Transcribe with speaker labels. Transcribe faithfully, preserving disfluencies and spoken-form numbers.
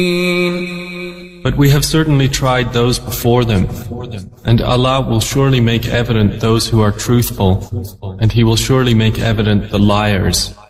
Speaker 1: But we have certainly tried those before them, and Allah will surely make evident those who are truthful, and He will surely make evident the liars.